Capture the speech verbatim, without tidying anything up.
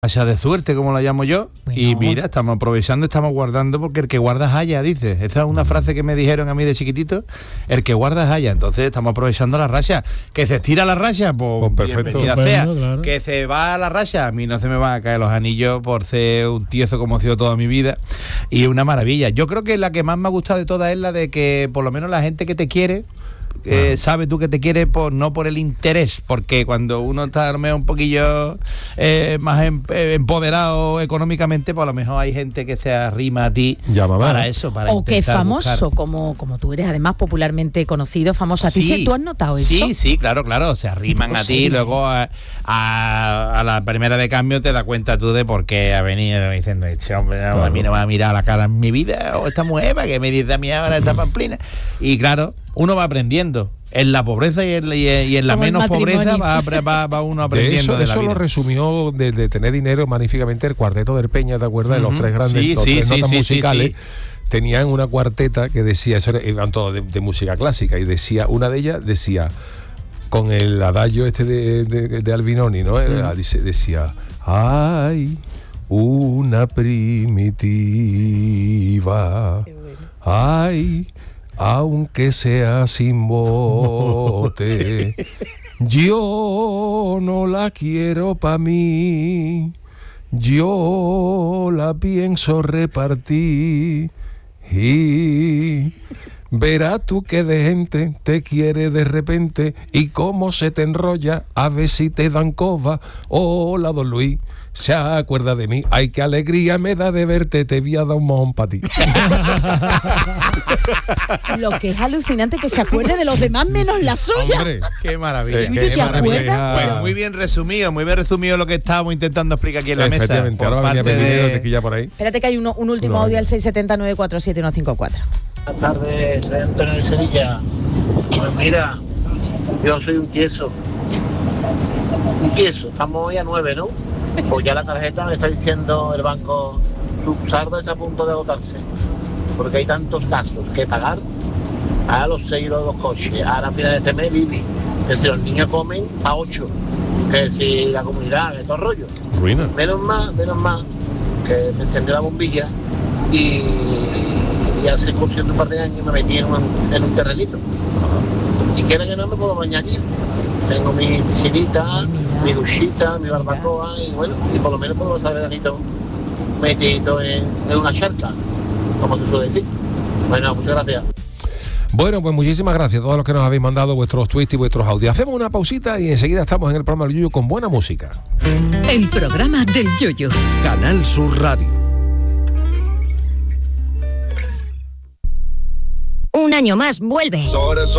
Racha de suerte, como la llamo yo. Bueno. Y mira, estamos aprovechando, estamos guardando, porque el que guarda es haya, dice. Esa es una frase que me dijeron a mí de chiquitito, el que guarda es haya. Entonces estamos aprovechando la racha. Que se estira la racha, pues, pues perfecto. Bienvenida sea. Bueno, claro. Que se va a la racha, a mí no se me van a caer los anillos por ser un tiezo como he sido toda mi vida. Y una maravilla. Yo creo que la que más me ha gustado de todas es la de que por lo menos la gente que te quiere, Eh, sabes tú que te quiere por no por el interés, porque cuando uno está un poquillo eh, más em, empoderado económicamente, pues a lo mejor hay gente que se arrima a ti para eso, para o que es famoso, como, como tú eres además popularmente conocido, famoso a ti. Sí, ¿tú has notado eso? Sí, sí, claro, claro, se arriman a ti, luego a, a, a la primera de cambio te das cuenta tú de por qué ha venido diciendo, este hombre claro. a mí no me va a mirar a la cara en mi vida, o esta mujer que me dice a mí ahora esta pamplina. Y claro, uno va aprendiendo. En la pobreza y en, y en la como menos pobreza va, va, va uno aprendiendo de, eso, de la eso vida. Eso lo resumió de, de tener dinero magníficamente el cuarteto del Peña, ¿te acuerdas? Uh-huh. De los tres grandes sí, los sí, tres sí, notas sí, musicales. Sí, sí. Tenían una cuarteta que decía, eso era, iban todos de, de música clásica, y decía, una de ellas decía, con el adagio este de, de, de Albinoni, ¿no? Uh-huh. Decía, ay, una primitiva, ay, aunque sea sin bote, yo no la quiero pa' mí, yo la pienso repartir. Y verás tú que de gente te quiere de repente y cómo se te enrolla, a ver si te dan coba. Hola, don Luis, se acuerda de mí. Ay, qué alegría me da de verte, te voy a dar un mojón para ti. Lo que es alucinante que se acuerde de los demás menos la suya. Hombre, qué maravilla. ¿Y qué te maravilla. Pues muy bien resumido, muy bien resumido lo que estábamos intentando explicar aquí en la mesa. Efectivamente, ahora venía de... de ya por ahí. Espérate que hay uno, un último no, audio al seis siete nueve cuatro siete uno cinco cuatro. Buenas tardes, soy Antonio de Sevilla. Pues mira, yo soy un queso. Un queso, estamos hoy a nueve, ¿no? Pues ya la tarjeta me está diciendo el banco, su saldo está a punto de agotarse, porque hay tantos gastos que pagar. A los seis los dos coches, a la final de este mes, Bibi, que si los niños comen, a ocho, que si la comunidad, que todo rollo. Ruina. Menos más, menos más, que me encendió la bombilla y, y hace curso de un par de años me metí en un, en un terrenito. Uh-huh. Y quiera que no me puedo bañar aquí. Tengo mi piscinita, mi duchita, mi barbacoa y bueno, y por lo menos puedo pasar veranito metido en, en una charca, como se suele decir. Bueno, muchas gracias. Bueno, pues muchísimas gracias a todos los que nos habéis mandado vuestros tweets y vuestros audios. Hacemos una pausita y enseguida estamos en el programa del Yuyu con buena música. El programa del Yuyu. Canal Sur Radio. Un año más vuelve.